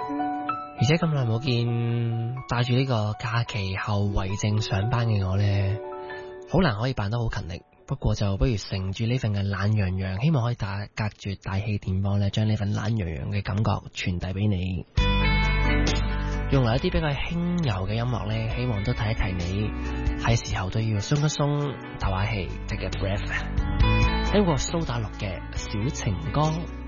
而且咁耐冇見，帶住呢個假期後遺症上班嘅我呢，好難可以扮得好勤力。不過就不如乘住呢份嘅懶洋洋，希望可以隔住大氣電波呢，將呢份懶洋洋嘅感覺傳遞俾你。用嚟一啲比較輕柔嘅音樂呢，希望都提一提你，係時候都要鬆一鬆，唞下氣，take a breath。聽過蘇打綠嘅小情歌。